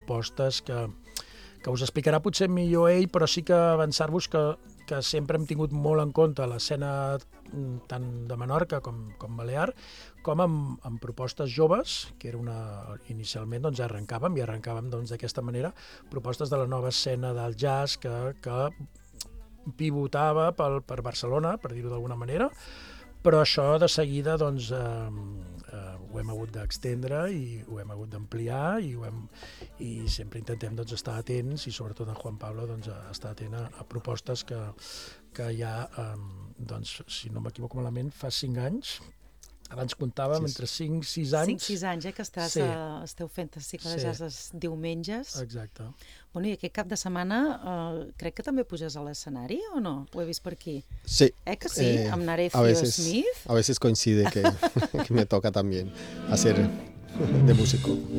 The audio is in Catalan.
propostes que us explicarà potser millor ell, però sí que avançar-vos que sempre hem tingut molt en compte l'escena tant de Menorca com Balear, com amb propostes joves, que era inicialment doncs, arrencàvem d'aquesta manera, propostes de la nova escena del jazz que pivotava per Barcelona, per dir-ho d'alguna manera, però això de seguida doncs, ho hem hagut d'extendre i ho hem hagut d'ampliar i sempre intentem doncs, estar atents i sobretot en Juan Pablo doncs, estar atent a propostes que ja, doncs, si no m'equivoco malament, fa 5 anys. Abans comptàvem entre 5 i 6 anys. 5-6 anys, que esteu fent el cicle de jazz els diumenges. Exacte. Bueno, i aquest cap de setmana crec que també puges a l'escenari, o no? Ho he vist per aquí. Sí. Que sí? Amb Narefio Smith? A veces coincide que me toca también hacer de músico.